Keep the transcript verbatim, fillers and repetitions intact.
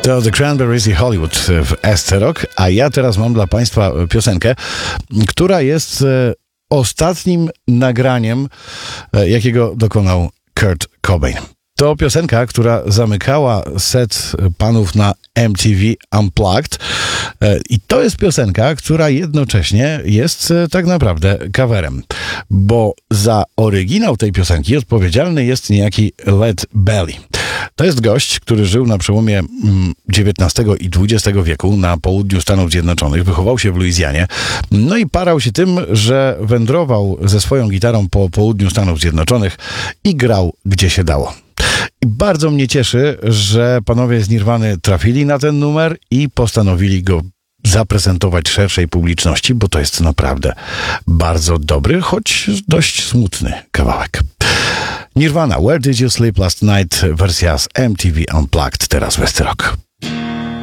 To The Cranberries i Hollywood w S C Rock, a ja teraz mam dla Państwa piosenkę, która jest ostatnim nagraniem, jakiego dokonał Kurt Cobain. To piosenka, która zamykała set panów na M T V Unplugged i to jest piosenka, która jednocześnie jest tak naprawdę coverem, bo za oryginał tej piosenki odpowiedzialny jest niejaki Lead Belly. To jest gość, który żył na przełomie dziewiętnastego i dwudziestego wieku na południu Stanów Zjednoczonych, wychował się w Luizjanie, no i parał się tym, że wędrował ze swoją gitarą po południu Stanów Zjednoczonych i grał gdzie się dało. I bardzo mnie cieszy, że panowie z Nirwany trafili na ten numer i postanowili go zaprezentować szerszej publiczności, bo to jest naprawdę bardzo dobry, choć dość smutny kawałek. Nirvana, Where Did You Sleep Last Night? Wersja z M T V Unplugged, teraz w S C Rock.